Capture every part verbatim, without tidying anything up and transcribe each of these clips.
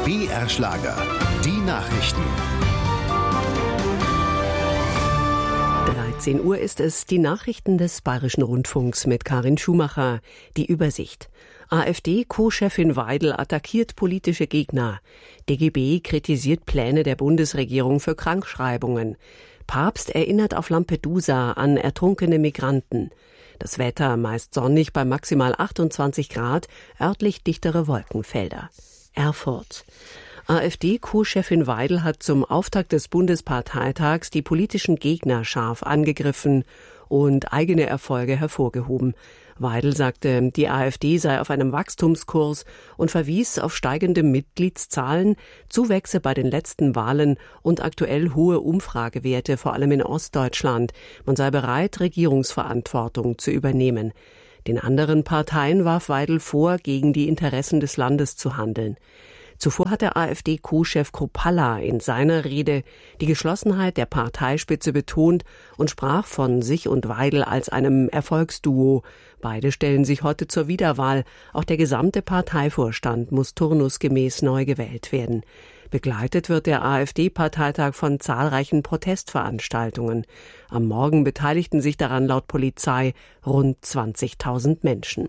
B R Schlager, die Nachrichten. dreizehn Uhr ist es, die Nachrichten des Bayerischen Rundfunks mit Karin Schumacher. Die Übersicht. AfD-Co-Chefin Weidel attackiert politische Gegner. D G B kritisiert Pläne der Bundesregierung für Krankschreibungen. Papst erinnert auf Lampedusa an ertrunkene Migranten. Das Wetter meist sonnig bei maximal achtundzwanzig Grad, örtlich dichtere Wolkenfelder. Erfurt. AfD-Co-Chefin Weidel hat zum Auftakt des Bundesparteitags die politischen Gegner scharf angegriffen und eigene Erfolge hervorgehoben. Weidel sagte, die AfD sei auf einem Wachstumskurs und verwies auf steigende Mitgliedszahlen, Zuwächse bei den letzten Wahlen und aktuell hohe Umfragewerte, vor allem in Ostdeutschland. Man sei bereit, Regierungsverantwortung zu übernehmen. Den anderen Parteien warf Weidel vor, gegen die Interessen des Landes zu handeln. Zuvor hat der AfD-Co-Chef Kruppalla in seiner Rede die Geschlossenheit der Parteispitze betont und sprach von sich und Weidel als einem Erfolgsduo. Beide stellen sich heute zur Wiederwahl. Auch der gesamte Parteivorstand muss turnusgemäß neu gewählt werden. Begleitet wird der AfD-Parteitag von zahlreichen Protestveranstaltungen. Am Morgen beteiligten sich daran laut Polizei rund zwanzigtausend Menschen.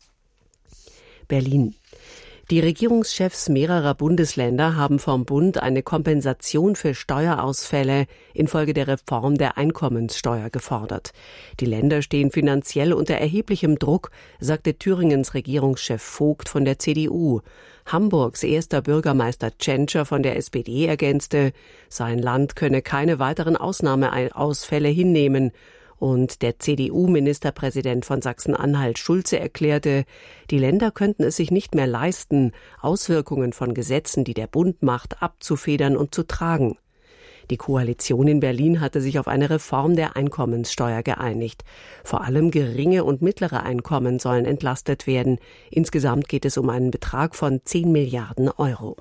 Berlin. Die Regierungschefs mehrerer Bundesländer haben vom Bund eine Kompensation für Steuerausfälle infolge der Reform der Einkommenssteuer gefordert. Die Länder stehen finanziell unter erheblichem Druck, sagte Thüringens Regierungschef Vogt von der C D U. Hamburgs erster Bürgermeister Tschentscher von der S P D ergänzte, sein Land könne keine weiteren Ausnahmeausfälle hinnehmen. Und der C D U-Ministerpräsident von Sachsen-Anhalt Schulze erklärte, die Länder könnten es sich nicht mehr leisten, Auswirkungen von Gesetzen, die der Bund macht, abzufedern und zu tragen. Die Koalition in Berlin hatte sich auf eine Reform der Einkommenssteuer geeinigt. Vor allem geringe und mittlere Einkommen sollen entlastet werden. Insgesamt geht es um einen Betrag von zehn Milliarden Euro.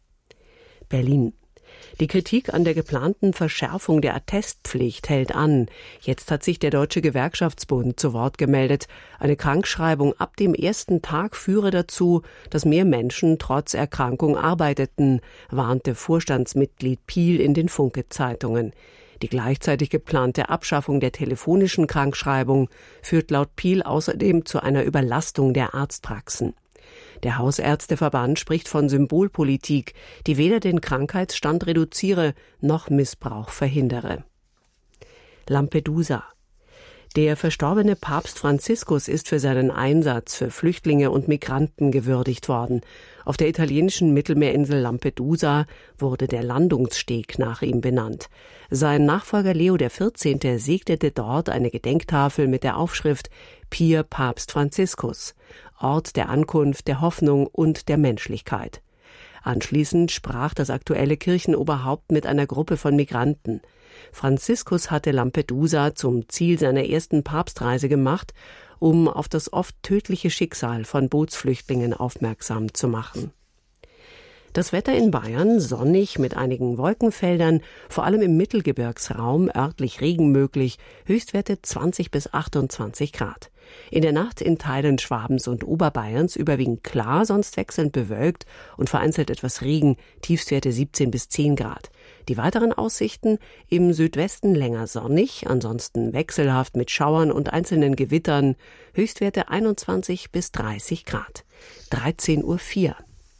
Berlin. Die Kritik an der geplanten Verschärfung der Attestpflicht hält an. Jetzt hat sich der Deutsche Gewerkschaftsbund zu Wort gemeldet. Eine Krankschreibung ab dem ersten Tag führe dazu, dass mehr Menschen trotz Erkrankung arbeiteten, warnte Vorstandsmitglied Piel in den Funke-Zeitungen. Die gleichzeitig geplante Abschaffung der telefonischen Krankschreibung führt laut Piel außerdem zu einer Überlastung der Arztpraxen. Der Hausärzteverband spricht von Symbolpolitik, die weder den Krankheitsstand reduziere noch Missbrauch verhindere. Lampedusa. Der verstorbene Papst Franziskus ist für seinen Einsatz für Flüchtlinge und Migranten gewürdigt worden. Auf der italienischen Mittelmeerinsel Lampedusa wurde der Landungssteg nach ihm benannt. Sein Nachfolger Leo der vierzehnte segnete dort eine Gedenktafel mit der Aufschrift Pier Papst Franziskus, Ort der Ankunft, der Hoffnung und der Menschlichkeit. Anschließend sprach das aktuelle Kirchenoberhaupt mit einer Gruppe von Migranten. Franziskus hatte Lampedusa zum Ziel seiner ersten Papstreise gemacht, um auf das oft tödliche Schicksal von Bootsflüchtlingen aufmerksam zu machen. Das Wetter in Bayern sonnig mit einigen Wolkenfeldern, vor allem im Mittelgebirgsraum örtlich Regen möglich, Höchstwerte zwanzig bis achtundzwanzig Grad. In der Nacht in Teilen Schwabens und Oberbayerns überwiegend klar, sonst wechselnd bewölkt und vereinzelt etwas Regen, Tiefstwerte siebzehn bis zehn Grad. Die weiteren Aussichten: im Südwesten länger sonnig, ansonsten wechselhaft mit Schauern und einzelnen Gewittern, Höchstwerte einundzwanzig bis dreißig Grad. dreizehn Uhr vier.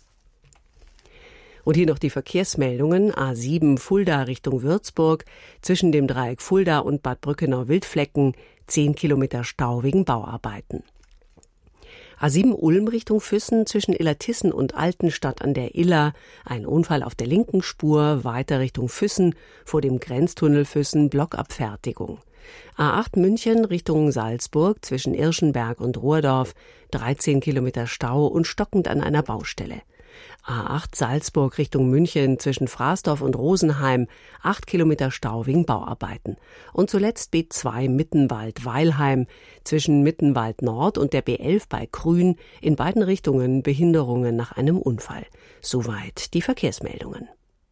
Und hier noch die Verkehrsmeldungen. A sieben Fulda Richtung Würzburg, zwischen dem Dreieck Fulda und Bad Brückenau-Wildflecken, zehn Kilometer Stau wegen Bauarbeiten. A sieben Ulm Richtung Füssen, zwischen Illertissen und Altenstadt an der Iller, ein Unfall auf der linken Spur, weiter Richtung Füssen, vor dem Grenztunnel Füssen, Blockabfertigung. A acht München Richtung Salzburg, zwischen Irschenberg und Ruhrdorf, dreizehn Kilometer Stau und stockend an einer Baustelle. A acht Salzburg Richtung München, zwischen Fraßdorf und Rosenheim, acht Kilometer Stau wegen Bauarbeiten. Und zuletzt B zwei Mittenwald-Weilheim, zwischen Mittenwald Nord und der B elf bei Grün, in beiden Richtungen Behinderungen nach einem Unfall. Soweit die Verkehrsmeldungen.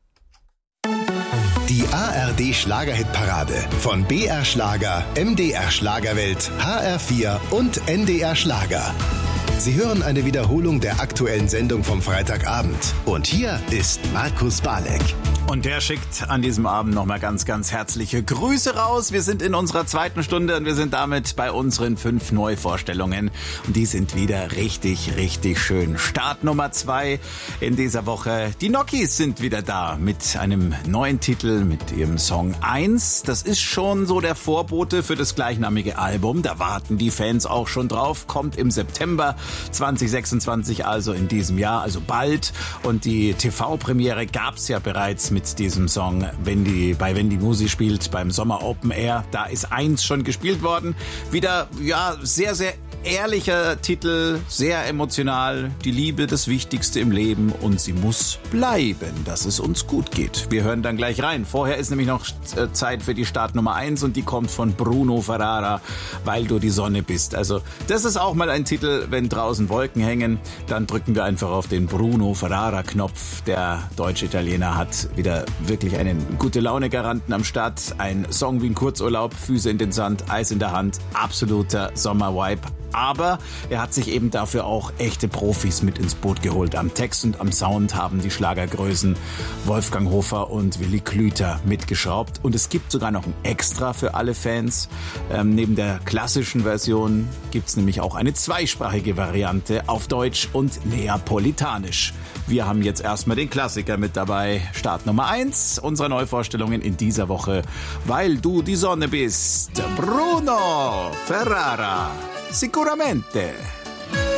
Die A R D Schlagerhitparade von B R Schlager, M D R Schlagerwelt, H R vier und N D R Schlager. Sie hören eine Wiederholung der aktuellen Sendung vom Freitagabend. Und hier ist Markus Balek. Und der schickt an diesem Abend nochmal ganz, ganz herzliche Grüße raus. Wir sind in unserer zweiten Stunde und wir sind damit bei unseren fünf Neuvorstellungen. Und die sind wieder richtig, richtig schön. Start Nummer zwei in dieser Woche. Die Nokis sind wieder da mit einem neuen Titel, mit ihrem Song eins. Das ist schon so der Vorbote für das gleichnamige Album. Da warten die Fans auch schon drauf. Kommt im September zwanzig sechsundzwanzig, also in diesem Jahr, also bald. Und die T V-Premiere gab's ja bereits mit diesem Song, wenn die, bei Wenn die Musi spielt, beim Sommer Open Air. Da ist eins schon gespielt worden. Wieder, ja, sehr, sehr ehrlicher Titel, sehr emotional. Die Liebe, das Wichtigste im Leben und sie muss bleiben, dass es uns gut geht. Wir hören dann gleich rein. Vorher ist nämlich noch Zeit für die Start Nummer eins und die kommt von Bruno Ferrara, Weil du die Sonne bist. Also das ist auch mal ein Titel, wenn draußen Wolken hängen, dann drücken wir einfach auf den Bruno Ferrara Knopf. Der deutsche Italiener hat wieder wirklich einen Gute-Laune-Garanten am Start. Ein Song wie ein Kurzurlaub, Füße in den Sand, Eis in der Hand, absoluter Sommer-Vibe. Aber er hat sich eben dafür auch echte Profis mit ins Boot geholt. Am Text und am Sound haben die Schlagergrößen Wolfgang Hofer und Willi Klüter mitgeschraubt. Und es gibt sogar noch ein Extra für alle Fans. Ähm, neben der klassischen Version gibt es nämlich auch eine zweisprachige Variante auf Deutsch und Neapolitanisch. Wir haben jetzt erstmal den Klassiker mit dabei. Start Nummer eins unserer Neuvorstellungen in dieser Woche. Weil du die Sonne bist. Bruno Ferrara. Sicuramente.